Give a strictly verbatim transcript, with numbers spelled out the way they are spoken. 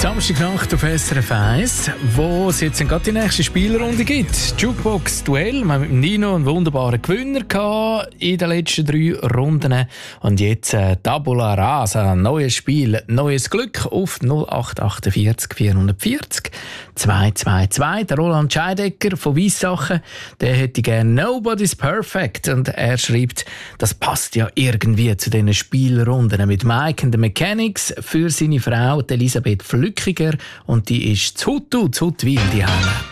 Samstagnacht auf S R F eins, wo es jetzt gerade die nächste Spielrunde gibt. Jukebox-Duell. Wir haben mit Nino einen wunderbaren Gewinner gehabt in den letzten drei Runden. Und jetzt äh, Tabula Rasa, neues Spiel, neues Glück auf null acht achtundvierzig vierhundertvierzig zweihundertzweiundzwanzig. Der Roland Scheidecker von Weissachen, der hätte gerne «Nobody's Perfect». Und er schreibt, das passt ja irgendwie zu diesen Spielrunden mit Mike and the Mechanics für seine Frau Elisabeth Flückiger, und die ist zu Hutu, zu Huttwil, die Heime.